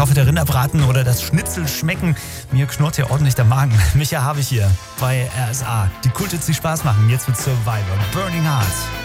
hoffe, der Rinderbraten oder das Schnitzel schmecken. Mir knurrt hier ordentlich der Magen. Micha habe ich hier bei RSA. Die Kult, die Spaß machen. Jetzt wird Survivor. Burning Hearts.